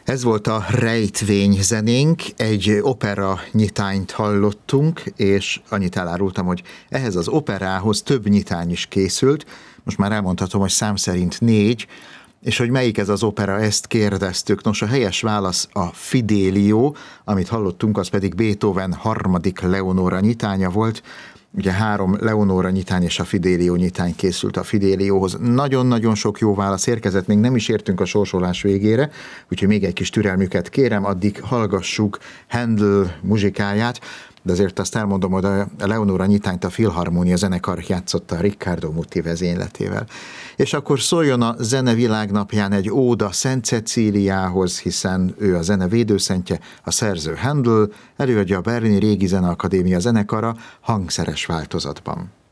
Ez volt a Rejtvény zenénk, egy opera nyitányt hallottunk, és annyit elárultam, hogy ehhez az operához több nyitány is készült. Most már elmondhatom, hogy szám szerint 4, és hogy melyik ez az opera, ezt kérdeztük. Nos, a helyes válasz a Fidelio, amit hallottunk, az pedig Beethoven 3. Leonóra nyitánya volt. Ugye 3 Leonóra nyitány és a Fidelio nyitány készült a Fideliohoz. Nagyon-nagyon sok jó válasz érkezett, még nem is értünk a sorsolás végére, úgyhogy még egy kis türelmüket kérem, addig hallgassuk Handel muzsikáját, de azért azt elmondom, hogy a Leonóra nyitányt a Filharmónia zenekar játszotta Riccardo Muti vezényletével. És akkor szóljon a Zene Világnapján egy óda Szent Cecíliához, hiszen ő a zene védőszentje, a szerző Handel, előadja a Berlini Régi Zeneakadémia zenekara hangszeres változatban.